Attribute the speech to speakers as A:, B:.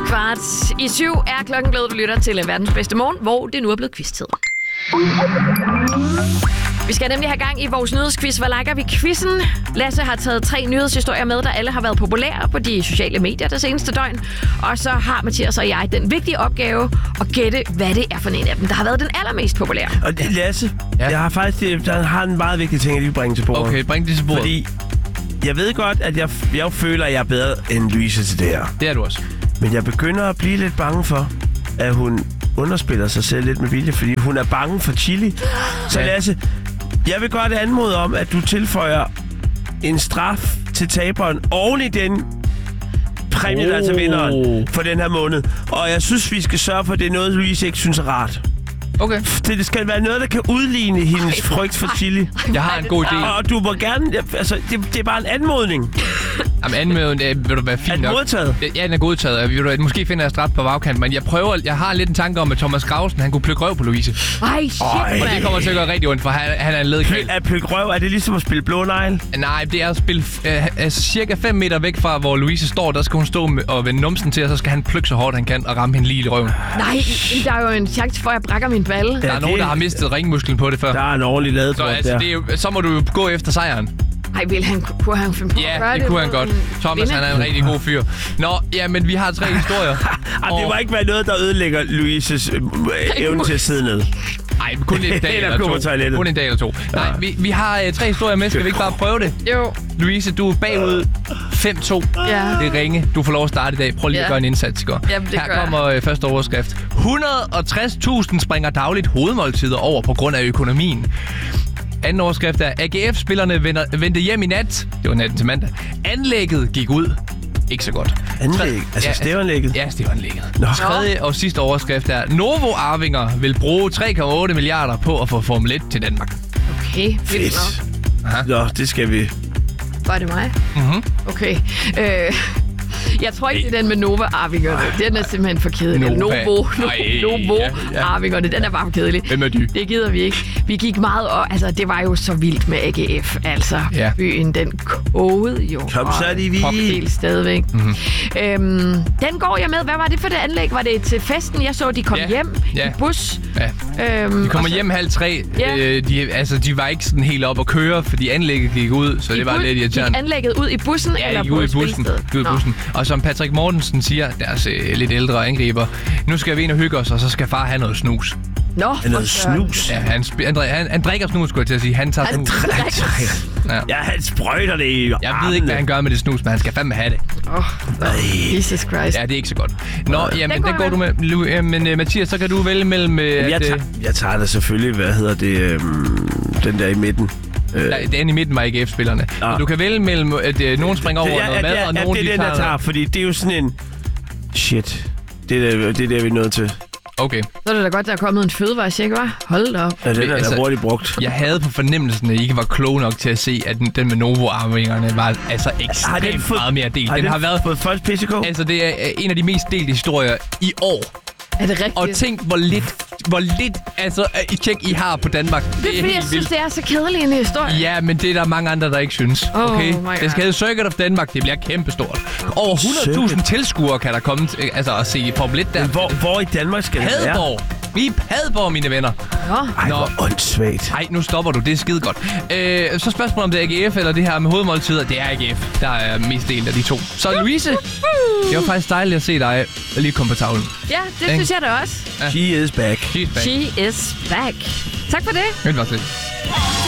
A: 6:15 er klokken blevet, du lytter til verdens bedste morgen, hvor det nu er blevet quiz-tid. Vi skal nemlig have gang i vores nyhedsquiz. Hvad liker vi quizzen? Lasse har taget 3 nyhedshistorier med, der alle har været populære på de sociale medier det seneste døgn. Og så har Mathias og jeg den vigtige opgave at gætte, hvad det er for en af dem, der har været den allermest populære.
B: Og Lasse, jeg har faktisk en meget vigtig ting, jeg vil bringe til bordet.
C: Okay, bring det til bordet.
B: Fordi jeg ved godt, at jeg føler, at jeg er bedre end Louise til det her.
C: Det er du også.
B: Men jeg begynder at blive lidt bange for, at hun underspiller sig selv lidt med vilje, fordi hun er bange for chili. Så Lasse, jeg vil godt anmode om, at du tilføjer en straf til taberen oven i den præmie, der er til vinderen for den her måned. Og jeg synes, vi skal sørge for, at det er noget, Louise ikke synes er rart.
C: Okay.
B: Det skal være noget, der kan udligne hendes frygt for chili.
C: Jeg har en god idé.
B: Og du må gerne... Altså, det er bare en anmodning.
C: Jamen, anmodningen vil du være fint nok.
B: Er den modtaget?
C: Ja, den er godtaget. Måske finder jeg straf på bagkant, men jeg har lidt en tanke om, at Thomas Grausen, han kunne plukke røv på Louise.
A: Ej, shit,
C: og det kommer til at gøre rigtig ondt, for han er en ledkæld.
B: At plukke røv, er det ligesom at spille blå negl?
C: Nej, det er at spille cirka 5 meter væk fra, hvor Louise står. Der skal hun stå og vende numsen til, og så skal han plukke så hårdt, han kan, og ramme hende lige i røven.
A: Nej, der er jo en chance for, at jeg brækker min balle.
C: Der er nogen, der har mistet ringmusklen på det før.
B: Der er en ordentlig ladetråd der.
C: Så må du jo gå efter sejren.
A: Ej, kunne han finde på at gøre det?
C: Ja, det kunne han godt. Thomas, han er en rigtig god fyr. Nå, ja, men vi har 3 historier.
B: Det må ikke være noget, der ødelægger Louises evne til at sidde ned.
C: Nej, kun en dag eller to. Kun en dag eller to. Nej, vi har 3 historier med. Skal vi ikke bare prøve det?
A: Jo.
C: Louise, du er bagud 5-2.
A: Ja.
C: Det er ringe. Du får lov at starte i dag. Prøv lige at gøre en indsats, ikke? Her kommer første overskrift. 160.000 springer dagligt hovedmåltider over på grund af økonomien. Anden overskrift er, AGF-spillerne vendte hjem i nat. Det var natten til mandag. Anlægget gik ud. Ikke så godt.
B: Anlæg? Altså stævanlægget?
C: Ja, stævanlægget. Tredje og sidste overskrift er, Novo-arvinger vil bruge 3,8 milliarder på at få Formel 1 til Danmark.
A: Okay,
B: fedt. Nå, det skal vi.
A: Var det mig? Okay. Jeg tror ikke, det er den med Nova-arvingerne. Den er simpelthen for kedelig. Novo-arvingerne, den er bare for kedelig.
C: Hvem er de?
A: Det gider vi ikke. Vi gik meget over... Altså, det var jo så vildt med AGF. Altså, byen, den kogede jo.
B: Kom så, de vi.
A: Helt stadigvæk. Den går jeg med. Hvad var det for det anlæg? Var det til festen? Jeg så, de kom hjem i bus.
C: Ja. De kommer hjem 2:30. De var ikke sådan helt op at køre, fordi anlægget gik ud, så det var lidt irriterende.
A: Gik anlægget ud i bussen?
C: Ja,
A: eller
C: gik ud i bussen. Og som Patrick Mortensen siger, deres lidt ældre angriber, nu skal vi ind og hygge os, og så skal far have noget snus.
B: Noget snus?
C: Ja, han drikker snus, skulle jeg til at sige. Han tager snus.
B: Ja, han sprøjter det i
C: Jeg ved ikke, hvad han gør med det snus, men han skal fandme have det.
A: Jesus Christ.
C: Ja, det er ikke så godt. Nå, jamen, den går du med. Men Mathias, så kan du vælge mellem...
B: Jeg tager da selvfølgelig, den der i midten.
C: Den i midten var AGF-spillerne. Du kan vælge mellem, at nogen springer over noget mad, og nogen
B: det er den, jeg tager, fordi det er jo sådan en... Shit. Det er der, vi er nødt til.
C: Okay.
A: Så er det da godt, der er kommet en fødevarecheck, hva'? Hold da op.
B: Ja, den er da hurtigt brugt.
C: Jeg havde på fornemmelsen, at I ikke var kloge nok til at se, at den med Novo-arvingerne var altså ekstremt meget mere delt.
B: Den har været på først PCK?
C: Altså, det er en af de mest delte historier i år.
A: Er det rigtigt?
C: Og tænk, hvor lidt altså, I har på Danmark.
A: Det er fordi, jeg synes, det er så kedelig en historie.
C: Ja, men det er der mange andre, der ikke synes. Okay? Det skal hedde Circuit of Danmark. Det bliver kæmpestort. Over 100.000 tilskuere kan der komme at se Formel 1 der.
B: Hvor i Danmark skal det være?
C: Padborg. Vi er Padborg, mine venner.
B: Ej, hvor åndssvagt.
C: Ej, nu stopper du. Det er skide godt. Så spørgsmålet om det er AGF eller det her med hovedmåltider. Det er AGF. Der er mest delt af de to. Så Louise, det var faktisk dejligt at se dig lige komme på tavlen.
A: Ja, det synes jeg da også.
B: She is back.
A: She is back. Tak for det.
C: Det var det.